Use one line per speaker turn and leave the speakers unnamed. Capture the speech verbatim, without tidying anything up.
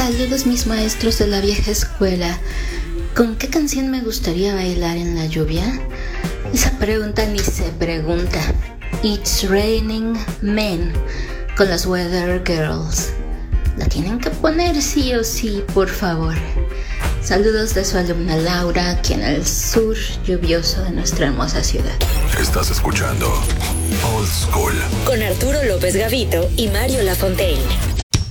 Saludos mis maestros de la vieja escuela. ¿Con qué canción me gustaría bailar en la lluvia? Esa pregunta ni se pregunta. It's Raining Men con las Weather Girls. La tienen que poner sí o sí, por favor. Saludos de su alumna Laura, aquí en el sur lluvioso de nuestra hermosa ciudad.
Estás escuchando Old School
con Arturo López Gavito y Mario Lafontaine.